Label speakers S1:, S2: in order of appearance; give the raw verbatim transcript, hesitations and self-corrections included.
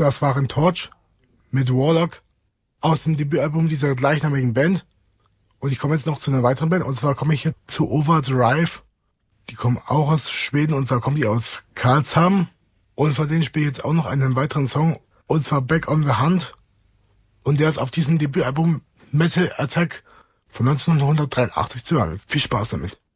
S1: Das waren Torch mit Warlock aus dem Debütalbum dieser gleichnamigen Band. Und ich komme jetzt noch zu einer weiteren Band, und zwar komme ich jetzt zu Overdrive. Die kommen auch aus Schweden, und zwar kommen die aus Karlshamn. Und von denen spiele ich jetzt auch noch einen weiteren Song, und zwar Back on the Hunt. Und der ist auf diesem Debütalbum Metal Attack von neunzehnhundertdreiundachtzig zu hören. Viel Spaß damit.